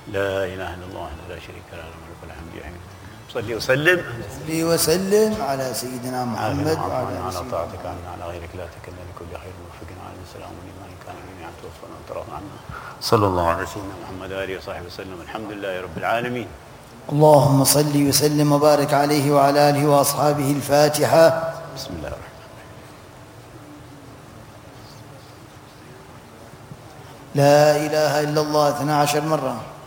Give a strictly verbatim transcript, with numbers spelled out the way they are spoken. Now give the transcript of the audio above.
لا إله إلا الله وحده لا شريك له له الملك والحمد لله. صلي وسلم صلي وسلم على سيدنا محمد وعلى على طاعتك على غيرك لا تكلنا لكل خير وفقنا على السلام والإيمان كان جميعا توفنا وتراضى عنا. صلى الله على سيدنا محمد وآله وصحبه وسلم. الحمد لله رب العالمين. اللهم صل وسلم وبارك عليه وعلى آله وأصحابه. الفاتحة. بسم الله الرحمن الرحيم. لا إله إلا الله اثنا عشر مرة.